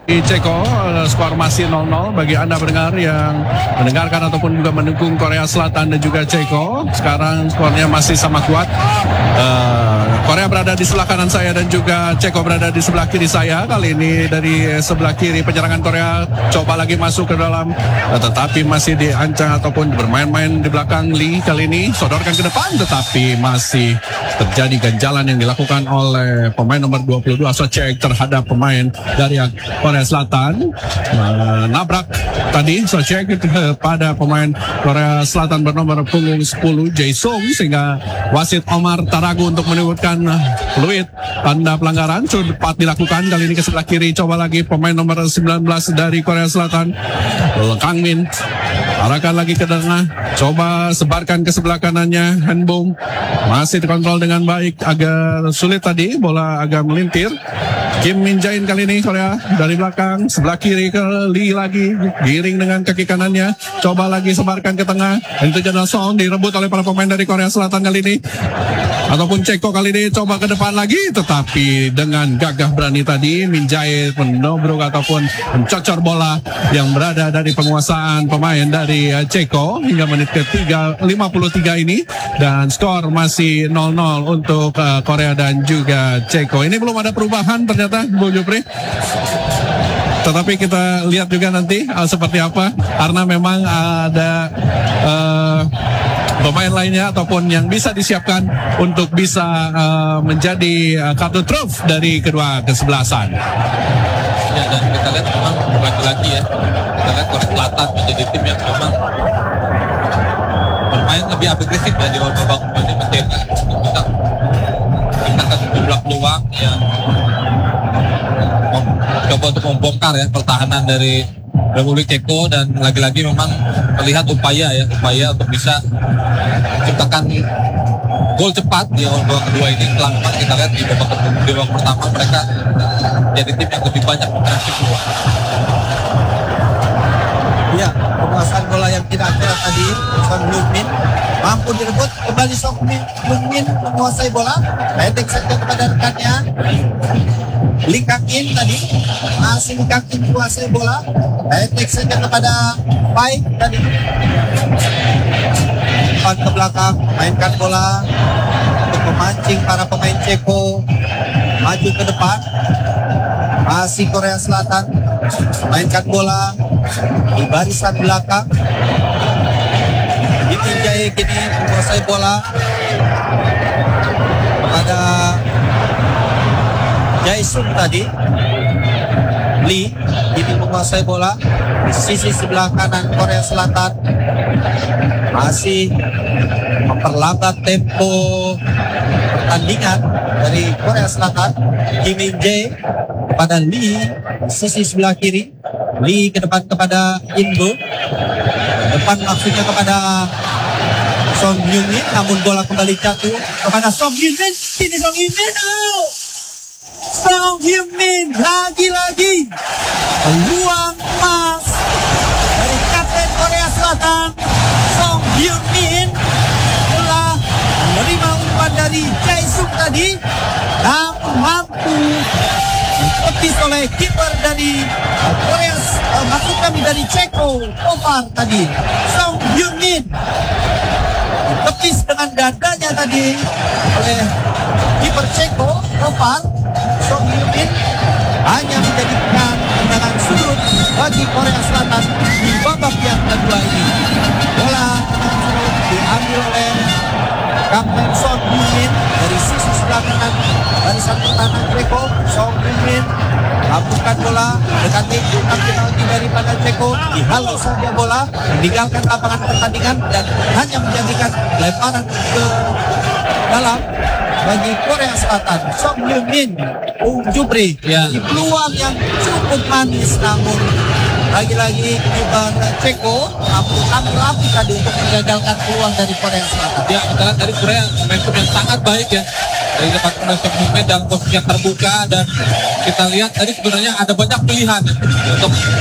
Ceko, skor masih 0-0 bagi Anda pendengar yang mendengarkan ataupun juga mendukung Korea Selatan dan juga Ceko. Sekarang skornya masih sama kuat. Korea berada di sebelah kanan saya dan juga Ceko berada di sebelah kiri saya. Kali ini dari sebelah kiri penyerangan Korea coba lagi masuk ke dalam, tetapi masih diancam ataupun bermain-main di belakang Lee. Kali ini sodorkan ke depan, tetapi masih terjadi ganjalan yang dilakukan oleh pemain nomor 22 Socek terhadap pemain dari Korea Selatan. Nabrak tadi Socek pada pemain Korea Selatan bernomor punggung 10 Jae-sung, sehingga wasit Omar Taragu untuk menyebutkan fluid tanda pelanggaran cepat dilakukan. Kali ini ke sebelah kiri, coba lagi pemain nomor 19 dari Korea Selatan Kang Min arahkan lagi ke tengah, coba sebarkan ke sebelah kanannya. Hanbom masih dikontrol dengan baik, agak sulit tadi, bola agak melintir. Kim Min Jae kali ini Korea dari belakang, sebelah kiri ke Lee lagi, giring dengan kaki kanannya, coba lagi sebarkan ke tengah. Itu Janal Song direbut oleh para pemain dari Korea Selatan kali ini, ataupun Ceko kali ini coba ke depan lagi, tetapi dengan gagah berani tadi Min Jae menobrok ataupun mencocor bola yang berada dari penguasaan pemain dari Ceko hingga menit ke-53 ini, dan skor masih 0-0 untuk Korea dan juga Ceko. Ini belum ada perubahan ternyata, Bu Jupri. Tetapi kita lihat juga nanti seperti apa, karena memang ada pemain lainnya ataupun yang bisa disiapkan untuk bisa menjadi kartu truf dari kedua kesebelasan. Ya, dan kita lihat memang lagi-lagi ya, kita lihat Korea Selatan menjadi tim yang memang bermain lebih agresif ya di babak ini, mencetak bisa menciptakan sejumlah peluang yang coba untuk membongkar ya pertahanan dari Republik Ceko, dan lagi-lagi memang terlihat upaya untuk bisa menciptakan gol cepat di babak kedua ini. Setelah memang kita lihat di babak pertama mereka jadi tim yang lebih banyak mengasih peluang. Ya, penguasaan bola yang tidak akurat tadi, Son Heung-min mampu direbut kembali. Son Heung-min menguasai bola, pendek saja kepada rekannya. Lee Kang-in tadi, masih Lee Kang-in menguasai bola, pendek saja kepada Pai tadi. Depan ke belakang, mainkan bola untuk memancing para pemain Ceko maju ke depan. Masih Korea Selatan mainkan bola di barisan belakang. Kim Min Jae kini menguasai bola kepada Jae-sung tadi. Lee kini menguasai bola di sisi sebelah kanan Korea Selatan, masih memperlambat tempo pertandingan dari Korea Selatan. Kim Min Jae kepada Lee di sisi sebelah kiri, Lee ke depan kepada Inbo, depan maksudnya kepada Son Heung-min, namun bola kembali jatuh kepada Son Heung-min. Kini Son Heung-min out. Son Heung-min lagi-lagi peluang emas dari kapten Korea Selatan. Son Heung-min telah menerima umpan dari Jae-sung tadi, namun mampu ditepis oleh kiper dari Korea, maksud kami dari Ceko, Omar tadi. Son Heung-min ditepis dengan dadanya tadi oleh kiper Ceko, Omar. Son Heung-min hanya menjadikan tendangan sudut bagi Korea Selatan di babak yang kedua ini. Bola diambil oleh kapten Son Heung-min dari sisi sebelah kanan barisan pertahanan Ceko. Son Heung-min lakukan bola dekati kotak penalti daripada Ceko, dihalau saja bola, meninggalkan lapangan pertandingan dan hanya menjadikan lemparan ke dalam bagi Korea Selatan. Son Heung-min, Jupri, Ya. di peluang yang cukup manis, namun lagi-lagi kiper Ceko mampu tampil api tadi untuk menggagalkan peluang dari Korea Selatan. Ya, kita lihat dari Korea momentum yang sangat baik ya, dari depan pemain dalam posisi yang terbuka, dan kita lihat tadi sebenarnya ada banyak pilihan untuk